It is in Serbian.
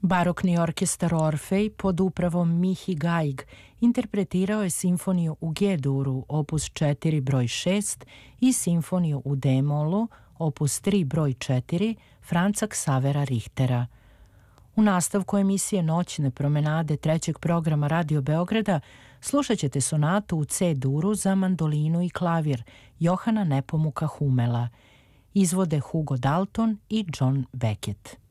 Barokni orkestar Orfej pod upravom Mihi Gaig interpretirao je simfoniju u G-duru opus 4 broj 6 i simfoniju u D-molu opus 3 broj 4 Franca Xavera Richtera. U nastavku emisije Noćne promenade trećeg programa Radio Beograda slušat ćete sonatu u C-duru za mandolinu i klavir Johana Nepomuka Humela. Izvode Hugo Dalton i John Beckett.